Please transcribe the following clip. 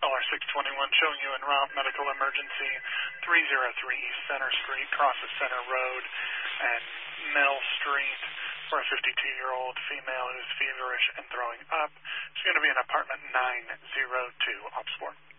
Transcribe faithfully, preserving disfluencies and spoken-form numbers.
R six twenty-one showing you en route medical emergency three oh three East Center Street, crosses Center Road and Mill Street for a fifty-two-year-old female who's feverish and throwing up. She's going to be in apartment nine oh two, Ops four.